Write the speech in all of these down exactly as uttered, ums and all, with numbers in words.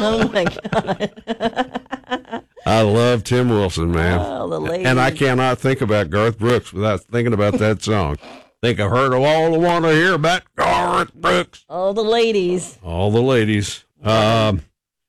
Oh, my God. I love Tim Wilson, man. Oh, the ladies. And I cannot think about Garth Brooks without thinking about that song. Think I've heard of all I want to hear about Garth Brooks. All the ladies. All the ladies. Um,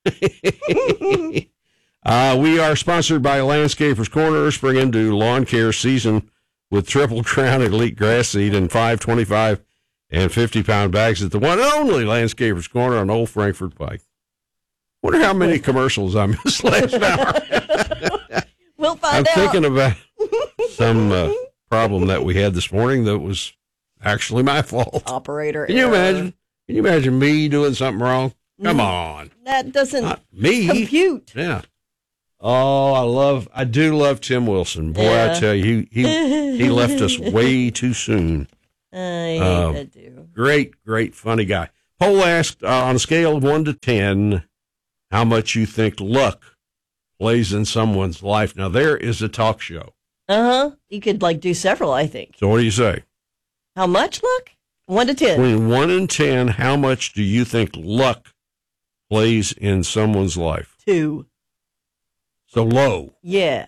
uh, we are sponsored by Landscapers Corner. Spring into lawn care season with Triple Crown Elite Grass Seed in five, twenty-five, and fifty-pound bags at the one and only Landscapers Corner on Old Frankfort Pike. Wonder how many commercials I missed last hour. We'll find I'm out. thinking about some uh, problem that we had this morning that was actually my fault. Operator Can you error. imagine? Can you imagine me doing something wrong? Come on. That doesn't Not me. compute. Yeah. Oh, I love, I do love Tim Wilson. Boy, Yeah. I tell you, he, he, he left us way too soon. I hate Uh, that too. Great, great, funny guy. Poll asked, uh, on a scale of one to ten, how much you think luck plays in someone's life. Now, there is a talk show. Uh-huh. You could, like, do several, I think. So what do you say? How much luck? One to ten. Between one and ten, how much do you think luck plays in someone's life? Two. So low. Yeah.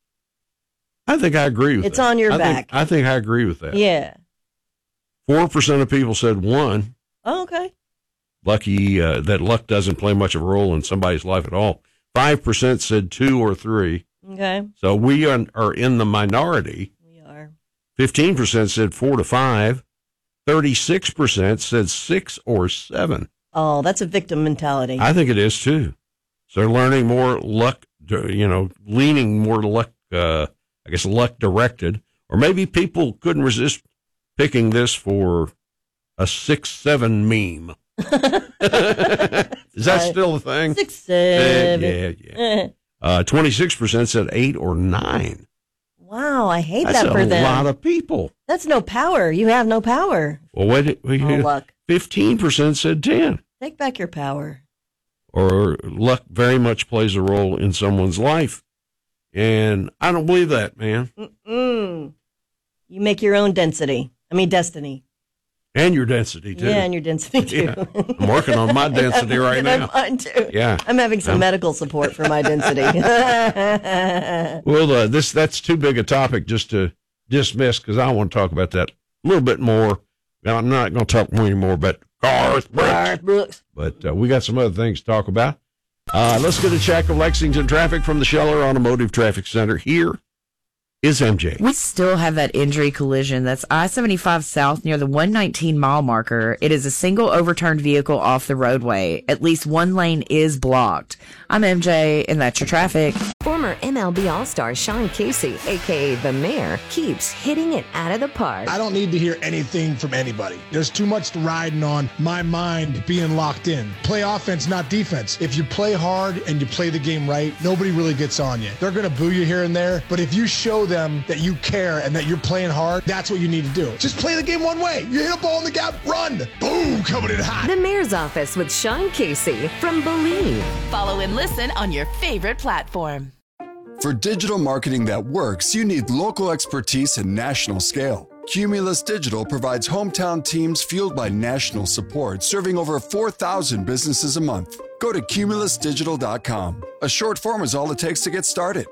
I think I agree with It's that. on your I back. Think, I think I agree with that. Yeah. Four percent of people said one. Oh, okay. Lucky uh, that luck doesn't play much of a role in somebody's life at all. Five percent said two or three. Okay. So we are, are in the minority. We are. Fifteen percent said four to five. Thirty-six percent said six or seven. Oh, that's a victim mentality. I think it is too. So they're learning more luck, you know, leaning more luck, uh, I guess luck directed, or maybe people couldn't resist picking this for a six, seven meme. Is that still a thing? Six, seven. Uh, yeah, yeah. Uh, twenty-six percent said eight or nine. Wow, I hate That's that for a them. lot of people. That's no power. You have no power. Well, wait, wait, Oh, luck. fifteen percent said ten. Take back your power. Or luck very much plays a role in someone's life. And I don't believe that, man. Mm-mm. You make your own density. I mean, destiny. And your density, too. Yeah, and your density, too. Yeah. I'm working on my density right now. Mine, too. Yeah. I'm having some Um, medical support for my density. Well, uh, this that's too big a topic just to dismiss because I want to talk about that a little bit more. Now, I'm not going to talk more anymore about Garth Brooks. Garth Brooks. But uh, we got some other things to talk about. Uh, let's get a check of Lexington traffic from the Scheller Automotive Traffic Center. Here is M J. We still have that injury collision. That's I seventy-five South near the one nineteen mile marker. It is a single overturned vehicle off the roadway. At least one lane is blocked. I'm M J, and that's your traffic. Former M L B All-Star Sean Casey, a k a. The Mayor, keeps hitting it out of the park. I don't need to hear anything from anybody. There's too much riding on my mind being locked in. Play offense, not defense. If you play hard and you play the game right, nobody really gets on you. They're going to boo you here and there, but if you show them that you care and that you're playing hard, that's what you need to do. Just play the game one way. You hit a ball in the gap, run. Boom, coming in hot. The Mayor's Office with Sean Casey from Believe. Follow and listen on your favorite platform. For digital marketing that works, you need local expertise and national scale. Cumulus Digital provides hometown teams fueled by national support, serving over four thousand businesses a month. Go to cumulus digital dot com. A short form is all it takes to get started.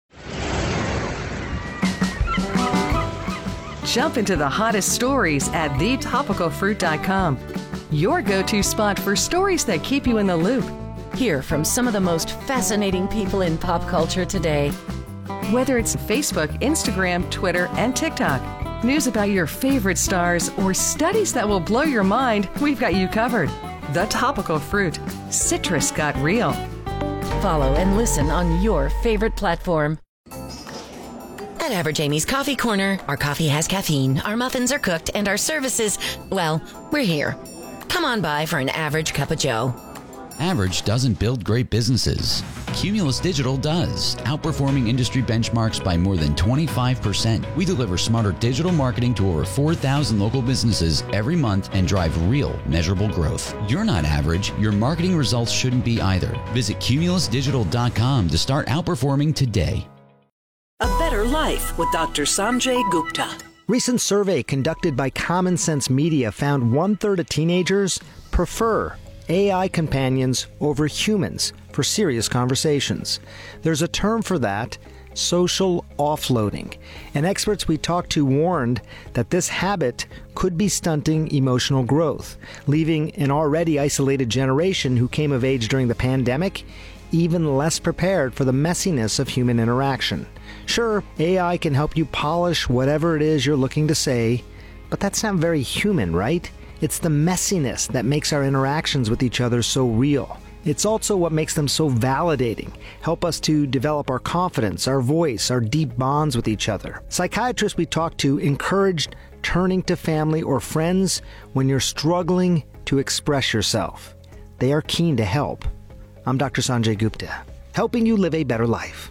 Jump into the hottest stories at the topical fruit dot com. Your go-to spot for stories that keep you in the loop. Hear from some of the most fascinating people in pop culture today. Whether it's Facebook, Instagram, Twitter, and TikTok, news about your favorite stars, or studies that will blow your mind, we've got you covered. The Topical Fruit. Citrus got real. Follow and listen on your favorite platform. At Average Amy's Coffee Corner, our coffee has caffeine, our muffins are cooked, and our services, well, we're here. Come on by for an average cup of joe. Average doesn't build great businesses. Cumulus Digital does, outperforming industry benchmarks by more than twenty-five percent. We deliver smarter digital marketing to over four thousand local businesses every month and drive real, measurable growth. You're not average. Your marketing results shouldn't be either. Visit cumulus digital dot com to start outperforming today. A Better Life with Doctor Sanjay Gupta. Recent survey conducted by Common Sense Media found one-third of teenagers prefer A I companions over humans for serious conversations. There's a term for that, social offloading, and experts we talked to warned that this habit could be stunting emotional growth, leaving an already isolated generation who came of age during the pandemic even less prepared for the messiness of human interaction. Sure, A I can help you polish whatever it is you're looking to say, but that's not very human, right? It's the messiness that makes our interactions with each other so real. It's also what makes them so validating, help us to develop our confidence, our voice, our deep bonds with each other. Psychiatrists we talked to encouraged turning to family or friends when you're struggling to express yourself. They are keen to help. I'm Doctor Sanjay Gupta, helping you live a better life.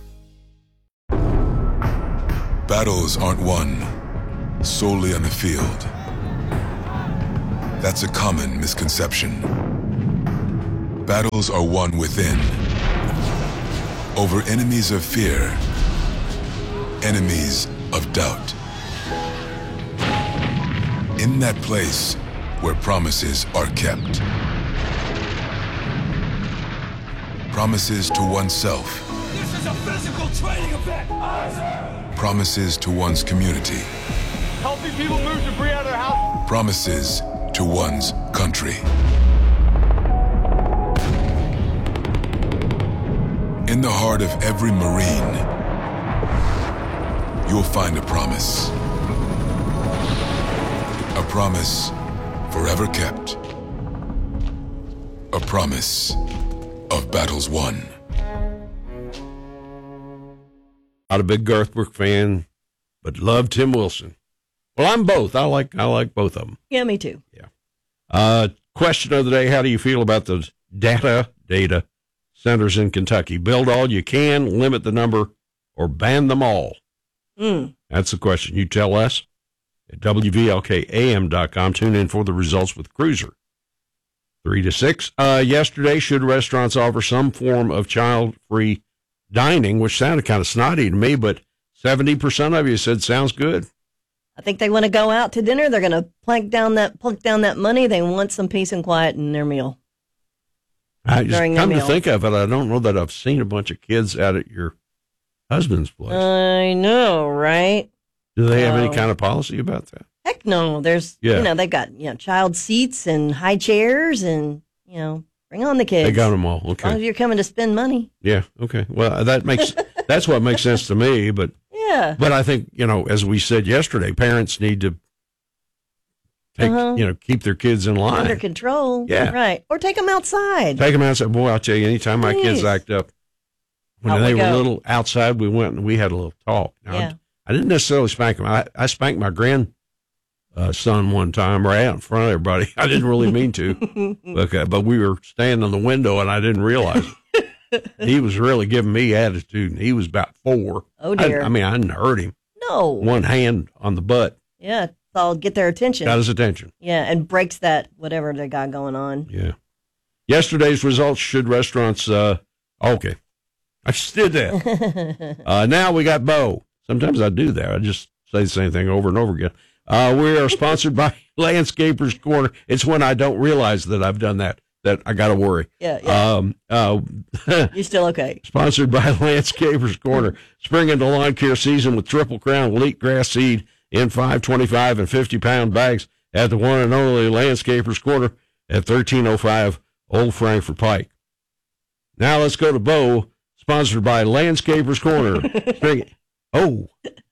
Battles aren't won solely on the field. That's a common misconception. Battles are won within, over enemies of fear, enemies of doubt. In that place where promises are kept. Promises to oneself. This is a physical training event. Promises to one's community. Helping people move debris out of their house. Promises to one's country. In the heart of every Marine, you'll find a promise. A promise forever kept. A promise of battles won. Not a big Garth Brooks fan, but love Tim Wilson. Well, I'm both. I like I like both of them. Yeah, me too. Yeah. Uh, question of the day: how do you feel about the data data centers in Kentucky? Build all you can, limit the number, or ban them all? Mm. That's the question. You tell us at W V L K A M dot com. Tune in for the results with Cruiser. Three to six. Uh, yesterday, should restaurants offer some form of child-free dining, which sounded kind of snotty to me, but seventy percent of you said sounds good. I think they want to go out to dinner. They're going to plunk down that plunk down that money. They want some peace and quiet in their meal. I just During come the to meal. think of it, I don't know that I've seen a bunch of kids out at your husband's place. I know, right? Do they have any Oh. kind of policy about that? Heck no. There's, Yeah. you know, they've got, you know, child seats and high chairs and, you know, bring on the kids. They got them all. As long as Okay. you're coming to spend money. Yeah. Okay. Well, that makes that's what makes sense to me. But Yeah. but I think, you know, as we said yesterday, parents need to take Uh-huh. you know keep their kids in line. Under control. Yeah. Right. Or take them outside. Take them outside. Boy, I'll tell you, anytime my kids Please. act up, when Out they we were go. little outside, we went and we had a little talk. Now, Yeah. I didn't necessarily spank them. I, I spanked my grand uh, son one time right out in front of everybody. I didn't really mean to. Okay, but we were standing in the window and I didn't realize it. He was really giving me attitude, and he was about four. Oh, dear. I, I mean, I didn't hurt him. No. One hand on the butt Yeah. I'll get their attention. got his attention. Yeah. And breaks that, whatever they got going on. Yeah. Yesterday's results, should restaurants, uh, okay. I just did that. uh, now we got Bo. Sometimes I do that. I just say the same thing over and over again. Uh, we are sponsored by Landscapers Corner. It's when I don't realize that I've done that, that I got to worry. Yeah. yeah. Um, uh, You're still okay. Sponsored by Landscapers Corner. Spring into lawn care season with Triple Crown Elite Grass Seed in five, twenty-five, and fifty pound bags at the one and only Landscapers Corner at thirteen oh five Old Frankfort Pike. Now let's go to Bo, sponsored by Landscapers Corner. Spring- oh,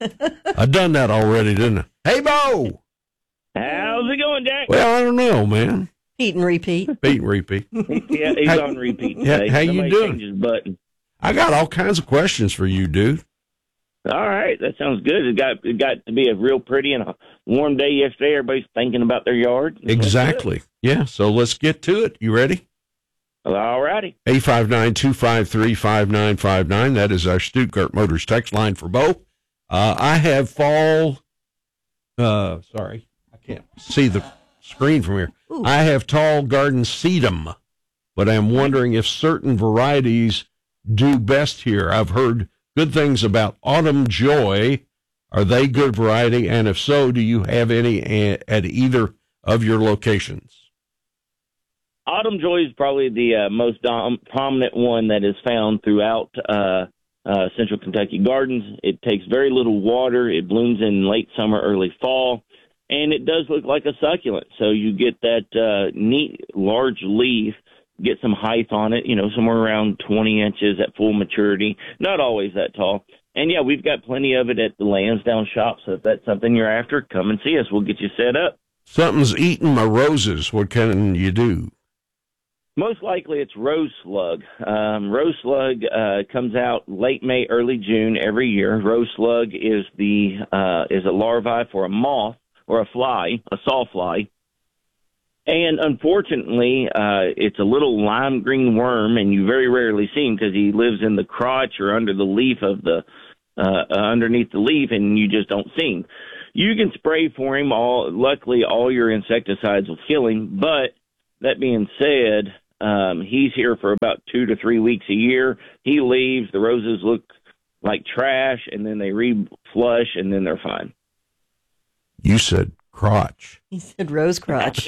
I done that already, didn't I? Hey, Bo. How's it going, Jack? Well, I don't know, man. Repeat and repeat. Beat and repeat. Yeah, he's How- on repeat. Yeah, today. how you Somebody doing? changed his button. I got all kinds of questions for you, dude. All right, that sounds good. It got it got to be a real pretty and a warm day yesterday. Everybody's thinking about their yard. Exactly. Yeah, so let's get to it. You ready? All righty. eight five nine, two five three, five nine five nine. That is our Stuttgart Motors text line for Bo. Uh, I have fall, uh, sorry, I can't see the screen from here. Ooh. I have tall garden sedum, but I'm wondering if certain varieties do best here. I've heard good things about Autumn Joy. Are they good variety? And if so, do you have any a- at either of your locations? Autumn Joy is probably the uh, most dom- prominent one that is found throughout uh, uh, Central Kentucky Gardens. It takes very little water. It blooms in late summer, early fall, and it does look like a succulent. So you get that uh, neat large leaf, get some height on it, you know, somewhere around twenty inches at full maturity. Not always that tall. And, yeah, we've got plenty of it at the Lansdowne shop, so if that's something you're after, come and see us. We'll get you set up. Something's eating my roses. What can you do? Most likely it's rose slug. Um, rose slug uh, comes out late May, early June every year. Rose slug is the uh, is a larvae for a moth or a fly, a sawfly. And unfortunately, uh, it's a little lime green worm, and you very rarely see him because he lives in the crotch or under the leaf of the uh, uh, underneath the leaf, and you just don't see him. You can spray for him. All luckily, all your insecticides will kill him. But that being said, um, he's here for about two to three weeks a year. He leaves. The roses look like trash, and then they re-flush, and then they're fine. You said crotch. He said rose crotch.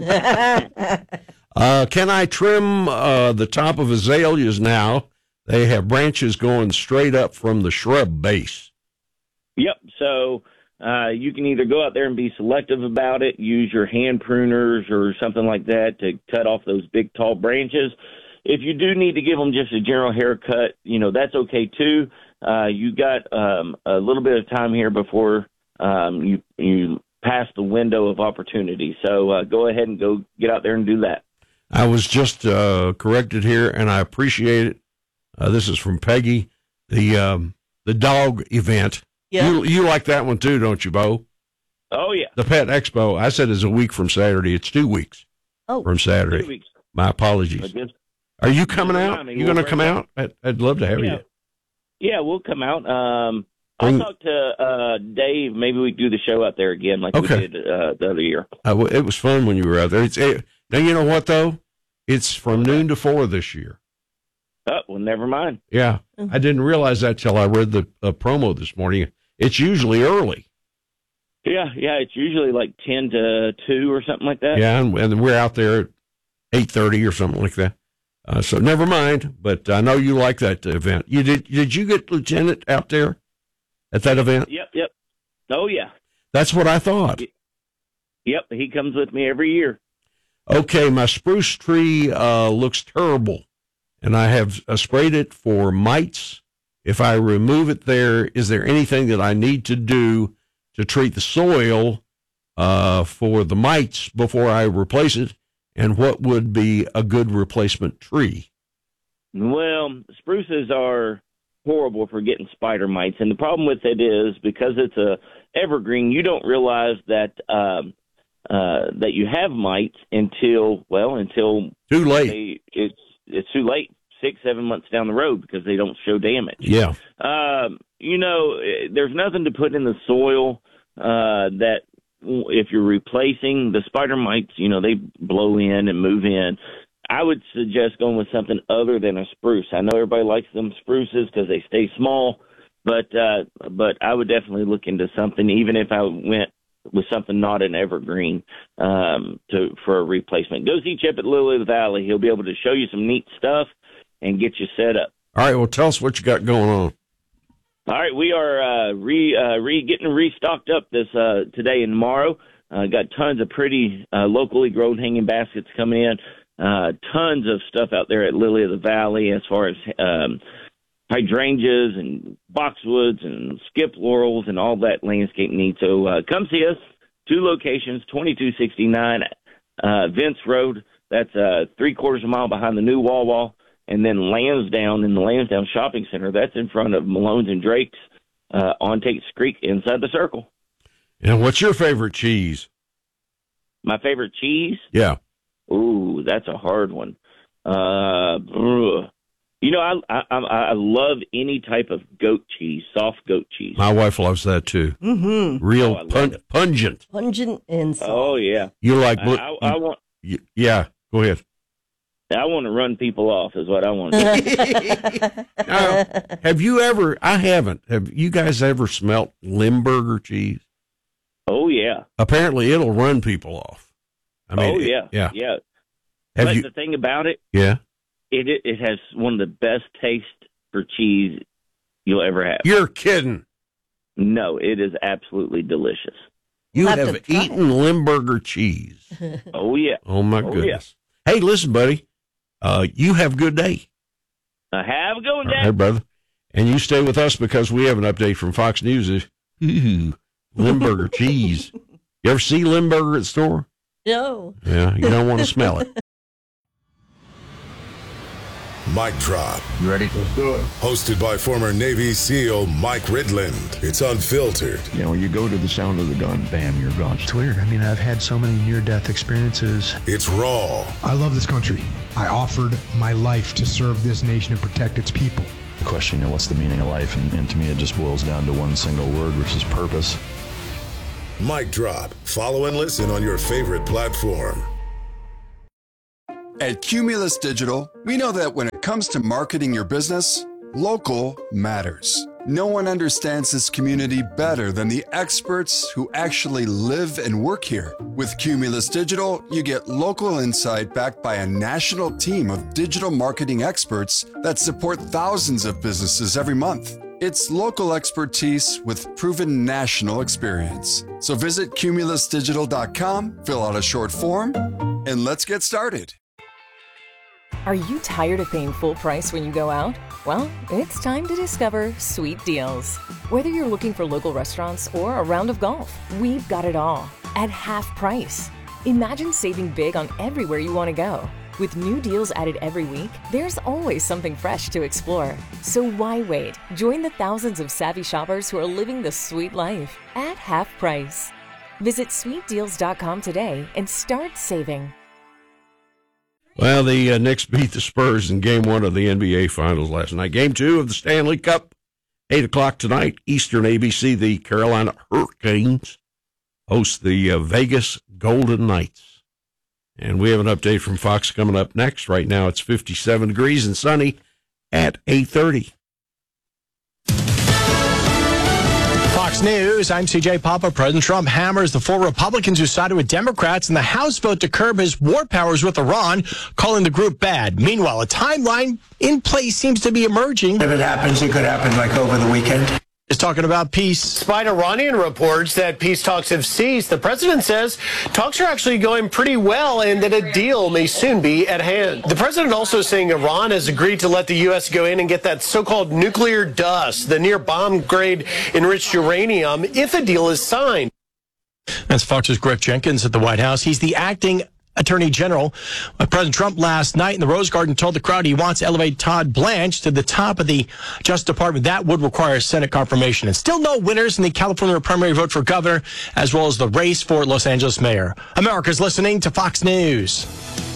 uh, can I trim uh, the top of azaleas now? They have branches going straight up from the shrub base. Yep. So uh, you can either go out there and be selective about it, use your hand pruners or something like that to cut off those big, tall branches. If you do need to give them just a general haircut, you know, that's okay too. Uh, you got um, a little bit of time here before um, you you pass the window of opportunity. So uh, go ahead and go get out there and do that. I was just uh, corrected here, and I appreciate it. Uh, this is from Peggy. The um, the dog event. Yeah. You, you like that one too, don't you, Bo? Oh, yeah. The Pet Expo. I said it's a week from Saturday. It's two weeks oh, from Saturday. Two weeks. My apologies. Just, Are you coming out? You going to come out? I'd, I'd love to have yeah. you. Yeah, we'll come out. Um, Bring, I'll talk to uh, Dave. Maybe we do the show out there again like okay. we did uh, the other year. Uh, it was fun when you were out there. It's it, Now, you know what, though? It's from noon to four this year. Oh, well, never mind. Yeah. I didn't realize that till I read the uh, promo this morning. It's usually early. Yeah, yeah. It's usually like ten to two or something like that. Yeah, and, and we're out there at eight thirty or something like that. Uh, so never mind, but I know you like that event. You did Did you get Lieutenant out there at that event? Yep, yep. Oh, yeah. That's what I thought. Yep, he comes with me every year. Okay, my spruce tree uh, looks terrible, and I have uh, sprayed it for mites. If I remove it there, is there anything that I need to do to treat the soil uh, for the mites before I replace it? And what would be a good replacement tree? Well, spruces are horrible for getting spider mites, and the problem with it is because it's a evergreen, you don't realize that um, uh, that you have mites until well until too late. They, it's it's too late, six seven months down the road because they don't show damage. Yeah, um, you know, there's nothing to put in the soil uh, that. If you're replacing the spider mites, you know, they blow in and move in. I would suggest going with something other than a spruce. I know everybody likes them spruces because they stay small, but uh, but I would definitely look into something, even if I went with something not an evergreen um, to for a replacement. Go see Chip at Lily of the Valley. He'll be able to show you some neat stuff and get you set up. All right, well, tell us what you got going on. All right, we are uh, re, uh, re getting restocked up this uh, today and tomorrow. Uh, got tons of pretty uh, locally grown hanging baskets coming in. Uh, tons of stuff out there at Lily of the Valley as far as um, hydrangeas and boxwoods and skip laurels and all that landscape needs. So uh, come see us. Two locations, twenty-two sixty-nine uh, Vince Road. That's uh, three quarters of a mile behind the new Wawa. And then Lansdowne in the Lansdowne Shopping Center. That's in front of Malone's and Drake's uh, on Tate's Creek inside the circle. And what's your favorite cheese? My favorite cheese? Yeah. Ooh, that's a hard one. Uh, you know, I, I I love any type of goat cheese, soft goat cheese. My wife loves that too. Mm-hmm. Real oh, pun- pungent. Pungent and soft. Oh, yeah. You like... I, I, I want... You, yeah, go ahead. I want to run people off is what I want to do. Now, have you ever, I haven't, have you guys ever smelt Limburger cheese? Oh, yeah. Apparently it'll run people off. I mean, oh, yeah. It, yeah. Yeah. Have but you? the thing about it, Yeah. it it it has one of the best tastes for cheese you'll ever have. You're kidding. No, it is absolutely delicious. You Have have, to try eaten Limburger cheese. Oh, yeah. Oh, my Oh, goodness. Hey, listen, buddy. Uh, you have a good day. Uh, have a good one, All Dad. right, brother. And you stay with us because we have an update from Fox News. Ooh, Limburger cheese. You ever see Limburger at the store? No. Yeah, you don't want to smell it. Mic Drop. You ready? Let's do it. Hosted by former Navy SEAL Mike Ridland. It's unfiltered. You know, you go to the sound of the gun, bam, you're gone. It's weird. I mean, I've had so many near-death experiences. It's raw. I love this country. I offered my life to serve this nation and protect its people. The question, you know, what's the meaning of life? And, and to me, it just boils down to one single word, which is purpose. Mic Drop. Follow and listen on your favorite platform. At Cumulus Digital, we know that when it comes to marketing your business, local matters. No one understands this community better than the experts who actually live and work here. With Cumulus Digital, you get local insight backed by a national team of digital marketing experts that support thousands of businesses every month. It's local expertise with proven national experience. So visit cumulus digital dot com, fill out a short form, and let's get started. Are you tired of paying full price when you go out? Well, it's time to discover Sweet Deals. Whether you're looking for local restaurants or a round of golf, we've got it all at half price. Imagine saving big on everywhere you want to go. With new deals added every week, there's always something fresh to explore. So why wait? Join the thousands of savvy shoppers who are living the sweet life at half price. Visit sweet deals dot com today and start saving. Well, the uh, Knicks beat the Spurs in game one of the N B A Finals last night. Game two of the Stanley Cup, eight o'clock tonight, Eastern A B C. The Carolina Hurricanes host the uh, Vegas Golden Knights. And we have an update from Fox coming up next. Right now it's fifty-seven degrees and sunny at eight thirty. Fox News, I'm C J Papa. President Trump hammers the four Republicans who sided with Democrats in the House vote to curb his war powers with Iran, calling the group bad. Meanwhile, a timeline in place seems to be emerging. If it happens, it could happen like over the weekend. Is talking about peace. Despite Iranian reports that peace talks have ceased, the president says talks are actually going pretty well and that a deal may soon be at hand. The president also saying Iran has agreed to let the U S go in and get that so-called nuclear dust, the near bomb-grade enriched uranium, if a deal is signed. That's Fox's Griff Jenkins at the White House. He's the acting Attorney General. Uh, President Trump last night in the Rose Garden told the crowd he wants to elevate Todd Blanche to the top of the Justice Department. That would require Senate confirmation. And still no winners in the California primary vote for governor, as well as the race for Los Angeles mayor. America's listening to Fox News.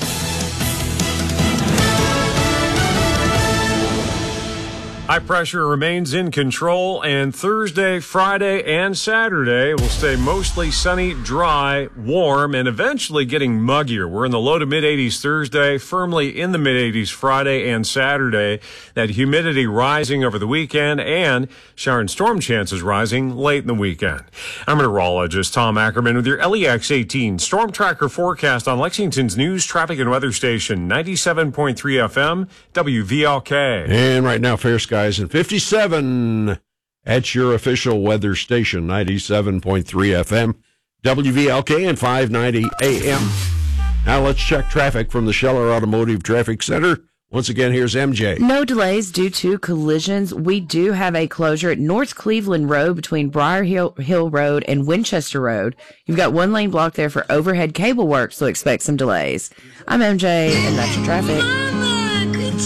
High pressure remains in control, and Thursday, Friday, and Saturday will stay mostly sunny, dry, warm, and eventually getting muggier. We're in the low to mid eighties Thursday, firmly in the mid eighties Friday and Saturday. That humidity rising over the weekend, and shower and storm chances rising late in the weekend. I'm meteorologist Tom Ackerman with your L E X eighteen Storm Tracker forecast on Lexington's news, traffic, and weather station, ninety-seven point three F M, W V L K. And right now, fair skies and fifty-seven at your official weather station, ninety-seven point three F M, W V L K, and five ninety A M. Now let's check traffic from the Scheller Automotive Traffic Center. Once again, here's M J. No delays due to collisions. We do have a closure at North Cleveland Road between Briar Hill, Hill Road and Winchester Road. You've got one lane blocked there for overhead cable work, so expect some delays. I'm M J, and that's your traffic.